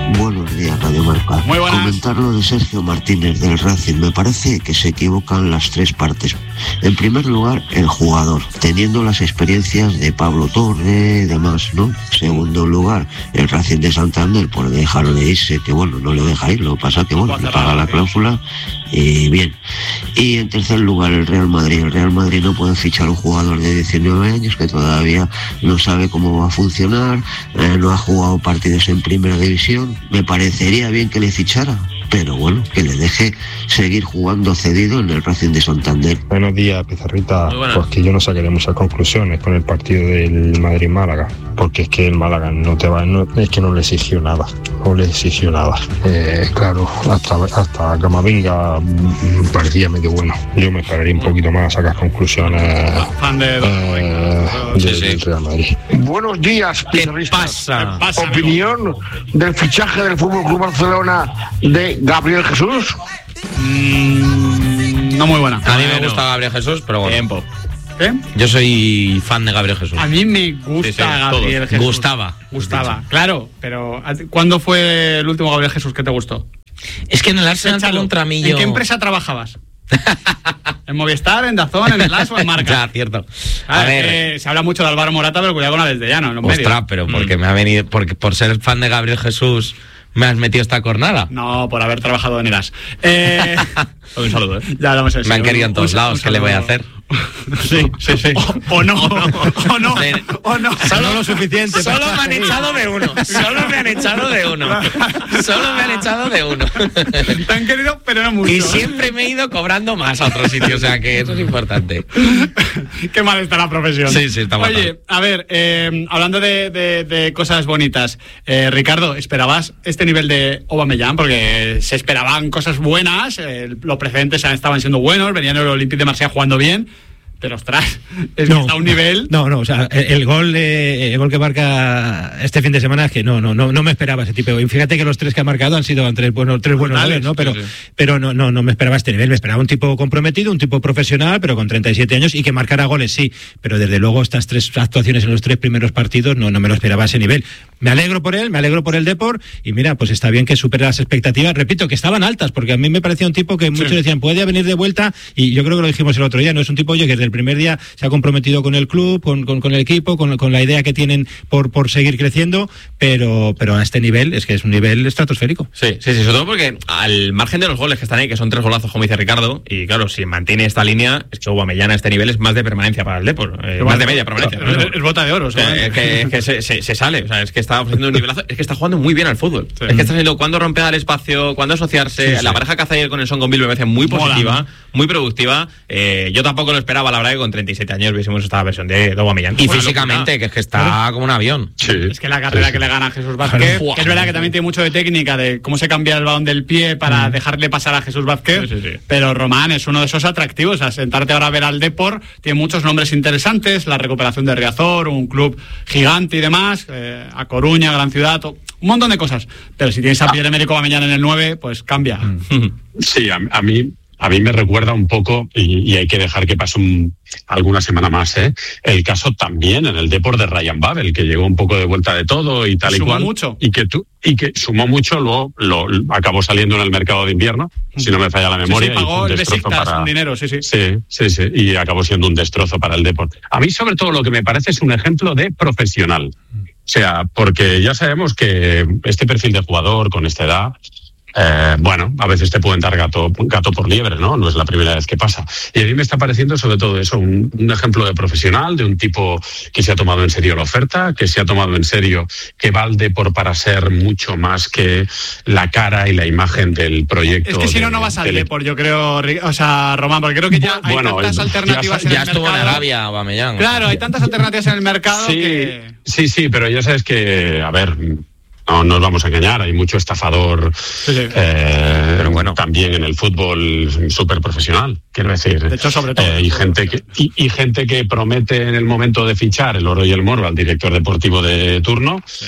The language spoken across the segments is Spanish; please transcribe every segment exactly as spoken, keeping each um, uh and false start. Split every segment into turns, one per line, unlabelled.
Buenos días, Radio Marca.
Muy buenas.
Comentar lo de Sergio Martínez del Racing. Me parece que se equivocan las tres partes. En primer lugar, el jugador, teniendo las experiencias de Pablo Torre y demás, ¿no? Segundo lugar, el Racing de Santander, por dejarle irse, que bueno, no le deja ir, lo que pasa que bueno, le paga la cláusula y bien. Y en tercer lugar, el Real Madrid. El Real Madrid no puede fichar a un jugador de diecinueve años que todavía no sabe cómo va a funcionar, eh, no ha jugado partidos en primera división. Me parecería bien que le fichara, pero bueno, que le deje seguir jugando cedido en el Racing de Santander.
Buenos días, Pizarrita. Pues que yo no sacaré muchas conclusiones con el partido del Madrid-Málaga, porque es que el Málaga no te va, no, es que no le exigió nada, no le exigió nada. Eh, claro, hasta, hasta Camavinga parecía medio bueno. Yo me esperaría un poquito más a sacar conclusiones eh,
sí,
del,
sí.
del Real Madrid.
Buenos días,
¿Qué
pizarristas.
pasa?
¿Qué pasa,
Opinión del fichaje del Fútbol Club Barcelona de Gabriel Jesús.
Mm, no muy buena.
A mí me
Bueno.
gusta Gabriel Jesús, pero bueno.
Tiempo. ¿Qué?
Yo soy fan de Gabriel Jesús.
A mí me gusta
Sí, sí,
Gabriel
todos.
Jesús.
Gustaba.
Gustaba, claro, pero ¿cuándo fue el último Gabriel Jesús que te gustó?
Es que en el Arsenal
Échalo.
tuvo un tramillo.
¿En qué empresa trabajabas? ¿En Movistar, en Dazón, en el As o en Marca?
Claro, cierto.
Ah,
A
es
ver,
que se habla mucho de Álvaro Morata, pero cuidado con la del Llano, en los
ostras,
medios.
pero porque
Mm.
me ha venido, porque por ser fan de Gabriel Jesús me has metido esta cornada.
No, por haber trabajado en el As. Eh...
Un saludo, ¿eh?
Ya hablamos en
Me han
serio.
querido en todos
Un-
lados,
un
¿qué le voy a
saludo.
hacer?
Sí, sí, sí. O, o no, o no, o no.
Solo lo suficiente. Solo me han echado de uno. Solo me han echado de uno. Solo me han echado de uno.
Te han querido, pero no mucho.
Y siempre me he ido cobrando más a otro sitio, o sea que eso es importante.
Qué mal está la profesión.
Sí, sí, está mal.
Oye, a ver, eh, hablando de, de, de cosas bonitas, eh, Ricardo, ¿esperabas este nivel de Aubameyang? Porque se esperaban cosas buenas, eh, los precedentes estaban siendo buenos, venían el Olympique de Marsella jugando bien. Pero ostras, es
No,
que está a un nivel.
No, no, o sea, el, el gol eh, el gol que marca este fin de semana es que no, no, no, no me esperaba ese tipo. Y fíjate que los tres que ha marcado han sido tres buenos, tres buenos goles, ¿no? Pero,
sí, sí.
pero no, no, no me esperaba este nivel. Me esperaba un tipo comprometido, un tipo profesional, pero con treinta y siete años y que marcara goles, sí. Pero desde luego estas tres actuaciones en los tres primeros partidos no, no me lo esperaba a ese nivel. Me alegro por él, me alegro por el Depor y mira, pues está bien que supere las expectativas. Repito, que estaban altas, porque a mí me parecía un tipo que muchos
Sí.
decían, puede venir de vuelta, y yo creo que lo dijimos el otro día, no es un tipo oye, que desde el primer día se ha comprometido con el club, con, con, con el equipo, con, con la idea que tienen por, por seguir creciendo, pero, pero a este nivel es que es un nivel estratosférico.
Sí, sí, sí, sobre todo porque al margen de los goles que están ahí, que son tres golazos, como dice Ricardo, y claro, si mantiene esta línea, es que Aubameyang a este nivel es más de permanencia para el Depor, eh, más de media permanencia.
Es, es, es bota de oro,
O sea,
¿sabes?
es que, es que se, se, se sale, o sea, es que está ofreciendo un nivelazo, es que está jugando muy bien al fútbol.
Sí.
Es que está sabiendo cuándo romper el espacio, cuándo asociarse.
Sí, sí.
La pareja que hace ayer con el Son Gombil me parece muy
Mola,
positiva,
¿no?
muy productiva. Eh, yo tampoco lo esperaba, la verdad, que con treinta y siete años viésemos esta versión de, de Aubameyang.
Y
Una
físicamente,
locura.
que es que está como un avión.
Sí.
Es que la carrera que le gana a Jesús Vázquez,
Claro.
que es verdad que también tiene mucho de técnica, de cómo se cambia el balón del pie para
Mm.
dejarle pasar a Jesús Vázquez,
Sí, sí, sí.
pero Román es uno de esos atractivos, o sea, sentarte ahora a ver al Depor, tiene muchos nombres interesantes, la recuperación de Riazor, un club gigante y demás, eh, a Coruña, gran ciudad, to- un montón de cosas, pero si tienes a Pierre-Emerick Aubameyang en el nueve, pues cambia.
Sí, a, a mí a mí me recuerda un poco, y, y hay que dejar que pase un, alguna semana más, ¿eh? El caso también en el Depor de Ryan Babel, que llegó un poco de vuelta de todo y tal y
Sumó
cual.
mucho.
Y que tú, y que sumó mucho, luego lo, lo acabó saliendo en el mercado de invierno, si no me falla la
Sí,
memoria.
sí,
y fue
pagó
un
el
destrozo
Besiktas
para-
un dinero, sí, sí.
Sí, sí, sí, y acabó siendo un destrozo para el Depor. A mí, sobre todo, lo que me parece es un ejemplo de profesional. O sea, porque ya sabemos que este perfil de jugador con esta edad, eh, bueno, a veces te pueden dar gato, gato por liebre, ¿no? No es la primera vez que pasa. Y a mí me está pareciendo, sobre todo eso, un, un ejemplo de profesional, de un tipo que se ha tomado en serio la oferta, que se ha tomado en serio que va al Depor para ser mucho más que la cara y la imagen del proyecto.
Es que si no,
de-
no vas al
del-
Depor, yo creo, Ri- o sea, Román, porque creo que ya hay
Bueno,
tantas
ya-
alternativas en
Ya
el
estuvo en
mercado.
Arabia, Aubameyang.
Claro, hay tantas alternativas en el mercado
Sí,
que...
sí, sí, pero ya sabes que, a ver, no nos vamos a engañar, hay mucho estafador,
Sí, sí.
eh,
Pero bueno.
también en el fútbol súper profesional, quiero decir.
De hecho, sobre todo.
Eh, y, gente que, y, y gente que promete en el momento de fichar el oro y el moro al director deportivo de turno.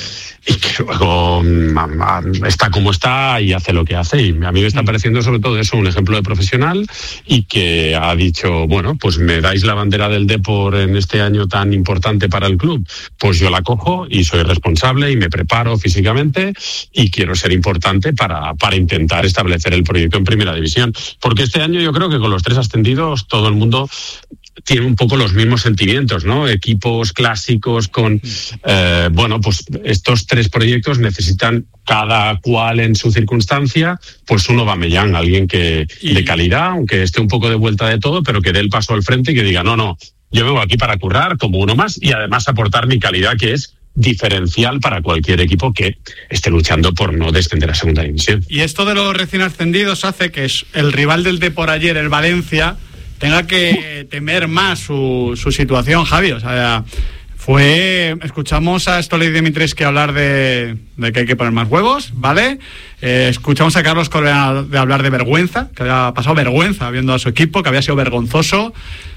y que luego mm, está como está y hace lo que hace. Y a mí me está pareciendo sobre todo eso un ejemplo de profesional y que ha dicho, bueno, pues me dais la bandera del Depor en este año tan importante para el club, pues yo la cojo y soy responsable y me preparo físicamente y quiero ser importante para, para intentar establecer el proyecto en primera división. Porque este año yo creo que con los tres ascendidos todo el mundo tiene un poco los mismos sentimientos, ¿no? Equipos clásicos con, eh, bueno, pues estos tres proyectos necesitan cada cual en su circunstancia, pues uno Aubameyang, alguien que y... de calidad, aunque esté un poco de vuelta de todo, pero que dé el paso al frente y que diga, no, no, yo vengo aquí para currar como uno más y además aportar mi calidad, que es diferencial para cualquier equipo que esté luchando por no descender a segunda división.
Y esto de los recién ascendidos hace que el rival del Depor ayer, el Valencia, tenga que temer más su, su situación, Javi. O sea, fue... Escuchamos a Stoley Dimitrescu hablar de, de que hay que poner más huevos, ¿vale? Eh, escuchamos a Carlos Correa de hablar de vergüenza, que había pasado vergüenza viendo a su equipo, que había sido vergonzoso.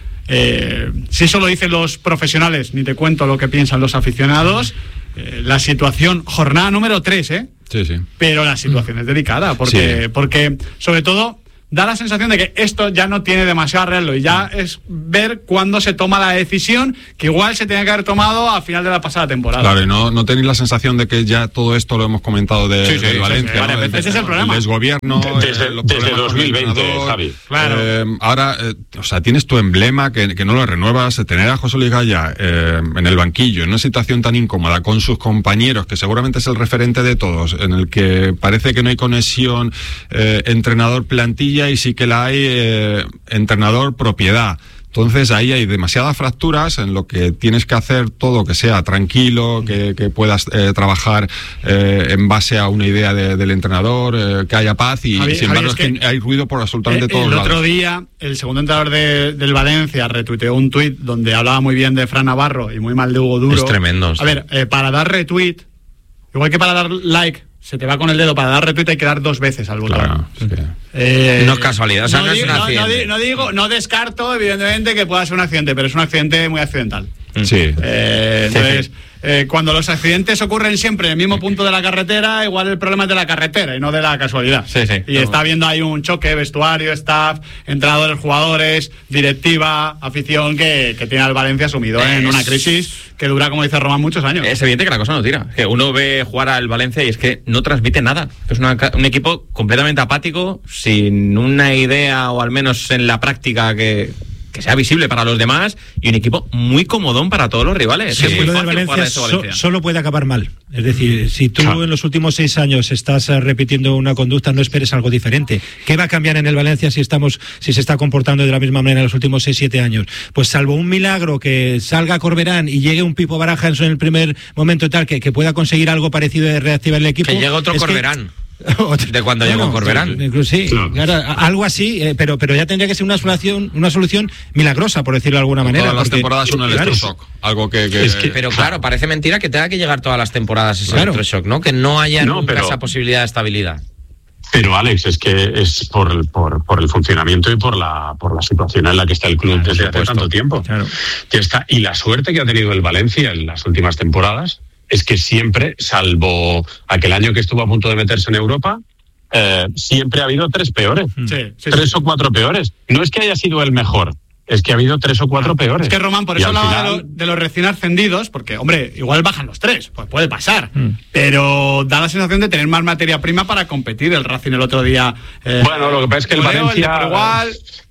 Eh, si eso lo dicen los profesionales, ni te cuento lo que piensan los aficionados. Eh, la situación, jornada número tres, ¿eh?
Sí, sí.
Pero la situación es delicada, porque, sí. porque sobre todo... da la sensación de que esto ya no tiene demasiado arreglo y ya es ver cuándo se toma la decisión que igual se tenía que haber tomado a final de la pasada temporada.
Claro, y no, no tenéis la sensación de que ya todo esto lo hemos comentado de,
sí, sí,
de Valencia,
sí, sí,
¿no?
vale,
de,
ese es el problema.
El desgobierno,
desde,
eh,
desde dos mil veinte, Javi.
Claro.
Eh, ahora, eh, o sea, tienes tu emblema que, que no lo renuevas, tener a José Luis Gaya eh, en el banquillo, en una situación tan incómoda con sus compañeros, que seguramente es el referente de todos, en el que parece que no hay conexión eh, entrenador-plantilla y sí que la hay Eh, entrenador-propiedad. Entonces ahí hay demasiadas fracturas en lo que tienes que hacer todo que sea tranquilo, que, que puedas eh, trabajar eh, en base a una idea de, del entrenador, eh, que haya paz y, Javi, y sin embargo Javi, es, es que hay ruido por absolutamente
el,
todos
el
lados.
El otro día el segundo entrenador de, del Valencia retuiteó un tuit donde hablaba muy bien de Fran Navarro y muy mal de Hugo Duro.
Es tremendo.
A ver, eh, para dar retweet, igual que para dar like, se te va con el dedo, para dar retweet hay que dar dos veces al botón.
Claro, sí.
eh,
no es casualidad, o sea, no, no es un
no,
accidente.
No, no digo, no descarto, evidentemente, que pueda ser un accidente, pero es un accidente muy accidental.
Sí.
Eh, entonces, eh, cuando los accidentes ocurren siempre en el mismo punto de la carretera, igual el problema es de la carretera y no de la casualidad.
Sí, sí.
Y no. Está habiendo ahí un choque, vestuario, staff, entrenadores, jugadores, directiva, afición, que, que tiene al Valencia sumido es... en una crisis que dura, como dice Román, muchos años.
Es evidente que la cosa no tira. Que uno ve jugar al Valencia y es que no transmite nada. Es una, un equipo completamente apático, sin una idea, o al menos en la práctica, que... que sea visible para los demás, y un equipo muy comodón para todos los rivales.
Sí,
es muy
lo
fácil
del Valencia,
so, Valencia
solo puede acabar mal. Es decir, si tú claro. en los últimos seis años estás repitiendo una conducta, no esperes algo diferente. ¿Qué va a cambiar en el Valencia si estamos, si se está comportando de la misma manera en los últimos seis, siete años? Pues salvo un milagro, que salga Corberán y llegue un Pipo Baraja en el primer momento y tal, que, que pueda conseguir algo parecido de reactivar el equipo.
Que llegue otro Corberán. Que... de cuando bueno, llegó Corberán.
Sí, sí, claro, algo así, eh, pero pero ya tendría que ser una solución, una solución milagrosa, por decirlo de alguna manera.
Todas las
porque,
temporadas un electroshock, claro, algo que, que...
Es que pero claro, parece mentira que tenga que llegar todas las temporadas ese claro. electroshock, ¿no? Que no haya no, nunca pero... esa posibilidad de estabilidad.
Pero Alex, es que es por, por, por el funcionamiento y por la por la situación en la que está el club claro, desde hace tanto tiempo. Claro. Que está, y la suerte que ha tenido el Valencia en las últimas temporadas es que siempre, salvo aquel año que estuvo a punto de meterse en Europa, eh, siempre ha habido tres peores. Sí, sí, tres sí. o cuatro peores. No es que haya sido el mejor, es que ha habido tres o cuatro peores.
Es que, Román, por eso hablaba final... de, lo, de los recién ascendidos, porque, hombre, igual bajan los tres, pues puede pasar, mm. pero da la sensación de tener más materia prima para competir. El Racing el otro día... Eh,
bueno, lo que pasa es que el Valencia... El igual...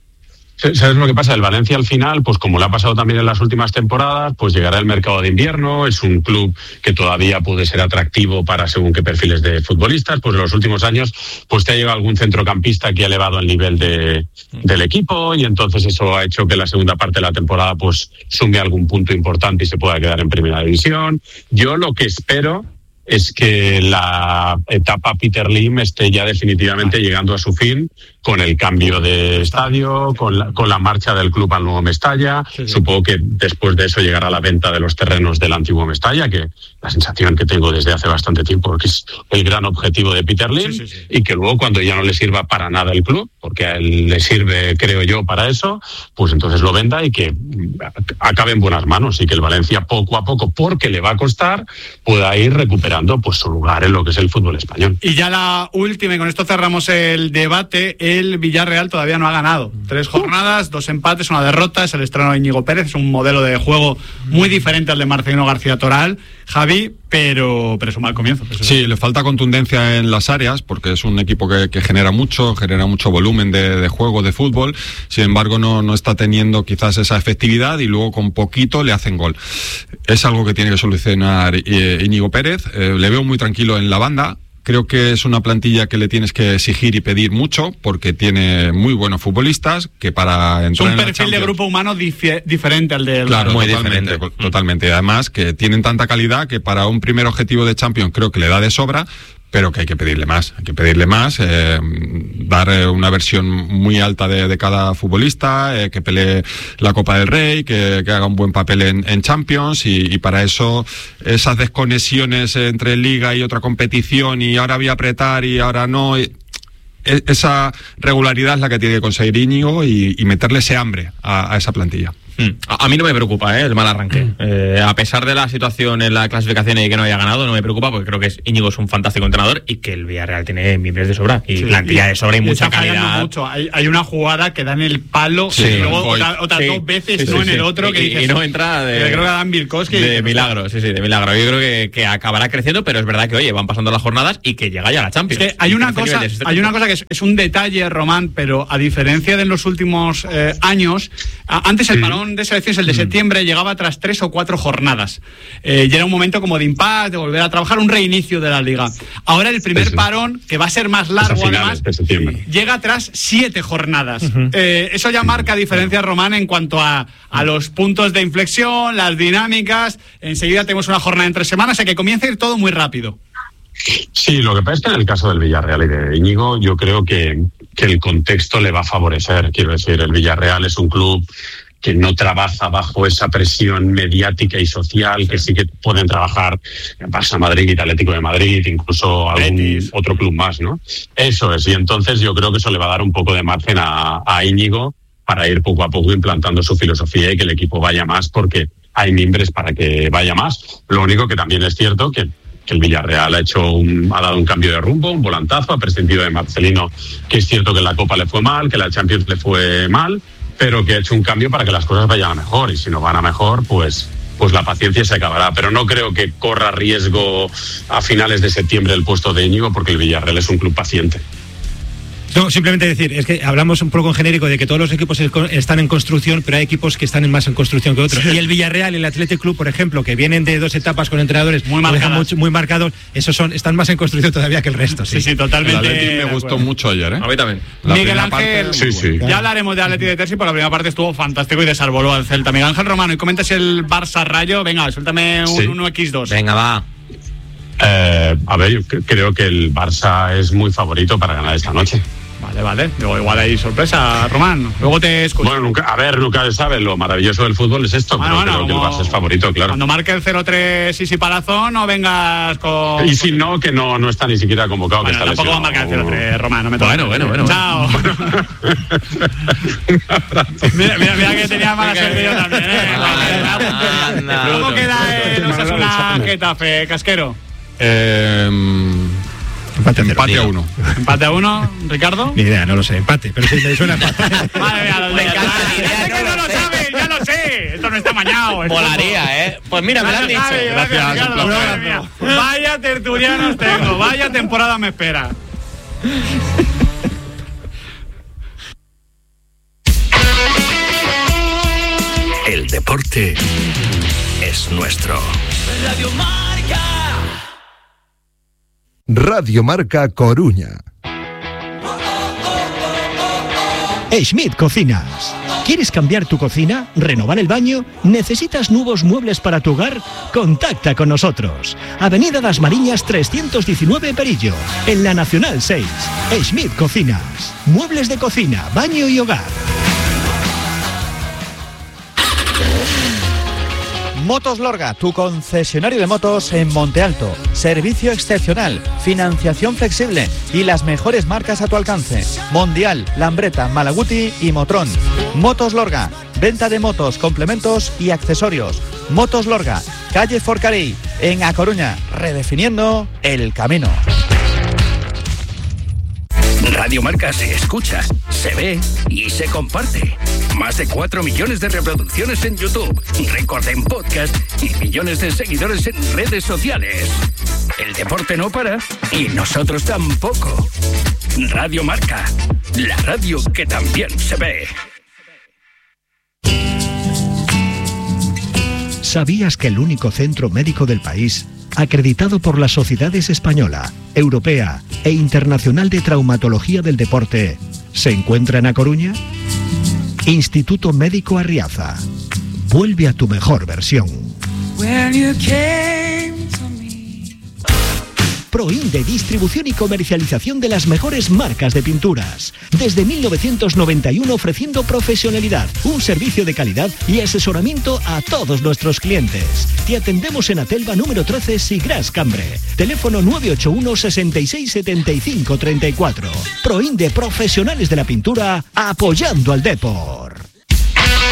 ¿Sabes lo que pasa? El Valencia al final, pues como le ha pasado también en las últimas temporadas, pues llegará el mercado de invierno, es un club que todavía puede ser atractivo para según qué perfiles de futbolistas, pues en los últimos años pues te ha llegado algún centrocampista que ha elevado el nivel de, del equipo, y entonces eso ha hecho que la segunda parte de la temporada pues sume algún punto importante y se pueda quedar en primera división. Yo lo que espero es que la etapa Peter Lim esté ya definitivamente llegando a su fin con el cambio de estadio, con la, con la marcha del club al nuevo Mestalla. Sí, sí. Supongo que después de eso llegará la venta de los terrenos del antiguo Mestalla, que la sensación que tengo desde hace bastante tiempo que es el gran objetivo de Peter Lim, sí, sí, sí. Y que luego cuando ya no le sirva para nada el club, porque a él le sirve, creo yo, para eso, pues entonces lo venda y que acabe en buenas manos y que el Valencia poco a poco, porque le va a costar, pueda ir recuperando pues su lugar en lo que es el fútbol español.
Y ya la última, y con esto cerramos el debate, el Villarreal todavía no ha ganado. Tres jornadas, dos empates, una derrota, es el estreno de Íñigo Pérez, es un modelo de juego muy diferente al de Marcelino García Toral, Javi, pero, pero es un mal comienzo.
Sí, le falta contundencia en las áreas, porque es un equipo que, que genera mucho, genera mucho volumen de, de juego, de fútbol, sin embargo no, no está teniendo quizás esa efectividad y luego con poquito le hacen gol. Es algo que tiene que solucionar eh, Íñigo Pérez, eh, le veo muy tranquilo en la banda. Creo que es una plantilla que le tienes que exigir y pedir mucho porque tiene muy buenos futbolistas que para entrar
es un
en la
perfil de grupo humano dif- diferente al de
claro,
muy
totalmente,
diferente.
Totalmente. Además que tienen tanta calidad que para un primer objetivo de Champions creo que le da de sobra, pero que hay que pedirle más, hay que pedirle más, eh, dar eh, una versión muy alta de, de cada futbolista, eh, que pelee la Copa del Rey, que, que haga un buen papel en, en Champions y, y para eso esas desconexiones entre liga y otra competición y ahora voy a apretar y ahora no... Y, esa regularidad es la que tiene que conseguir Íñigo y, y meterle ese hambre a, a esa plantilla.
Mm. A, a mí no me preocupa, ¿eh? El mal arranque. Mm. Eh, a pesar de la situación en la clasificación y que no haya ganado, no me preocupa porque creo que es, Íñigo es un fantástico entrenador y que el Villarreal tiene miembros de sobra y sí, plantilla de sobra y, y mucha calidad.
Mucho. Hay, hay una jugada que da en el palo
sí,
y luego otras otra sí, dos veces sí, sí, no sí, en el otro
y,
que dices,
y no entra de,
creo que Dan Vilkoski
de milagro, sí, sí, de milagro. Yo creo que, que acabará creciendo, pero es verdad que oye, van pasando las jornadas y que llega ya la Champions.
Es que hay una cosa, hay una cosa que es, es un detalle, Román, pero a diferencia de en los últimos eh, años, a, antes el parón de selecciones, el de septiembre, llegaba tras tres o cuatro jornadas. Eh, y era un momento como de impasse, de volver a trabajar, un reinicio de la liga. Ahora el primer sí, parón, que va a ser más largo además, llega tras siete jornadas. Uh-huh. Eh, eso ya marca diferencias, Román, en cuanto a, a los puntos de inflexión, las dinámicas. Enseguida tenemos una jornada en tres semanas, o sea que comienza a ir todo muy rápido.
Sí, lo que pasa es que en el caso del Villarreal y de Íñigo, yo creo que, que el contexto le va a favorecer. Quiero decir, el Villarreal es un club que no trabaja bajo esa presión mediática y social que sí que pueden trabajar Barça Madrid, Atlético de Madrid, incluso algún Betis. Otro club más, ¿no? Eso es, y entonces yo creo que eso le va a dar un poco de margen a, a Íñigo para ir poco a poco implantando su filosofía y que el equipo vaya más, porque hay mimbres para que vaya más. Lo único que también es cierto que que el Villarreal ha hecho un, ha dado un cambio de rumbo, un volantazo, ha prescindido de Marcelino, que es cierto que en la Copa le fue mal, que la Champions le fue mal, pero que ha hecho un cambio para que las cosas vayan a mejor, y si no van a mejor, pues pues la paciencia se acabará, pero no creo que corra riesgo a finales de septiembre el puesto de Íñigo, porque el Villarreal es un club paciente.
No, simplemente decir, es que hablamos un poco en genérico de que todos los equipos están en construcción, pero hay equipos que están más en construcción que otros. Y el Villarreal y el Athletic Club, por ejemplo, que vienen de dos etapas con entrenadores muy marcados, muy marcados, esos son están más en construcción todavía que el resto. Sí,
sí, sí, totalmente.
El Athletic me gustó mucho ayer, ¿eh?
A mí también.
La Miguel Ángel, parte,
sí, sí.
Ya hablaremos de Athletic de Terzi, por la primera parte estuvo fantástico y desarboló al Celta. Miguel Ángel Romano, y comentas el Barça Rayo. Venga, suéltame un sí. uno equis dos.
Venga, va.
Eh, a ver, yo creo que el Barça es muy favorito para ganar esta noche.
Vale, vale. Luego igual hay sorpresa, Román. Luego te escucho.
Bueno, nunca, a ver, nunca se sabe. Lo maravilloso del fútbol es esto. Bueno, pero bueno, creo que el Barça es favorito, claro.
Cuando marque el cero tres Sisi Palazón, no vengas con...
Y si no, que no, no está ni siquiera convocado.
Bueno,
que está
tampoco
lesionado.
va a marcar el cero tres, Román. No me
bueno, bueno, bueno.
Chao. Bueno. mira, mira, mira que tenía mala suerte yo también, ¿eh? ¿Cómo queda el Osasuna Getafe, Casquero?
Eh...
Empate,
empate a uno.
¿Empate a uno, Ricardo?
Ni idea, no lo sé. Empate, pero si me suena empate.
Madre mía, los de encanta. Es que no lo sabes, ya lo sé. Esto no está mañado.
Volaría, ¿eh? Pues mira, me lo han dicho.
Gracias, Ricardo. Vaya tertulianos tengo, vaya temporada me espera.
El deporte es nuestro.
Radio Marca.
Radio Marca Coruña. Schmidt Cocinas. ¿Quieres cambiar tu cocina? ¿Renovar el baño? ¿Necesitas nuevos muebles para tu hogar? Contacta con nosotros. Avenida Las Mariñas trescientos diecinueve Perillo, en la Nacional seis. Schmidt Cocinas. Muebles de cocina, baño y hogar.
Motos Lorga, tu concesionario de motos en Monte Alto. Servicio excepcional, financiación flexible y las mejores marcas a tu alcance. Mondial, Lambretta, Malaguti y Motrón. Motos Lorga, venta de motos, complementos y accesorios. Motos Lorga, calle Forcarí, en A Coruña, redefiniendo el camino.
Radio Marca se escucha, se ve y se comparte. Más de cuatro millones de reproducciones en YouTube, récord en podcast y millones de seguidores en redes sociales. El deporte no para y nosotros tampoco. Radio Marca, la radio que también se ve.
¿Sabías que el único centro médico del país, acreditado por las sociedades española, europea e internacional de traumatología del deporte, se encuentra en A Coruña? Instituto Médico Arriaza. Vuelve a tu mejor versión. Proinde, distribución y comercialización de las mejores marcas de pinturas. Desde mil novecientos noventa y uno ofreciendo profesionalidad, un servicio de calidad y asesoramiento a todos nuestros clientes. Te atendemos en Atelva número trece, Sigras Cambre. Teléfono nueve ocho uno, sesenta y seis, setenta y cinco, treinta y cuatro. Proinde, profesionales de la pintura, apoyando al deporte.